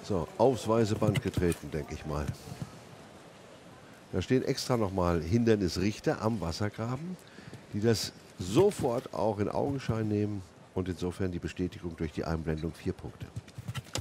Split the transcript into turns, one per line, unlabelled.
So, aufs weiße Band getreten, denke ich mal. Da stehen extra nochmal Hindernisrichter am Wassergraben, die das sofort auch in Augenschein nehmen und insofern die Bestätigung durch die Einblendung 4 Punkte.